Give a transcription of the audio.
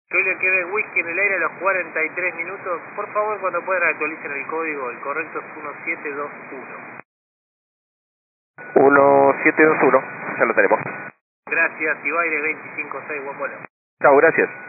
Julio Quebec Whisky en el aire a los 43 minutos. Por favor, cuando puedan actualicen el código. El correcto es 1721. 1721, ya lo tenemos. Gracias, Ibaire 256, buen vuelo. Chao, gracias.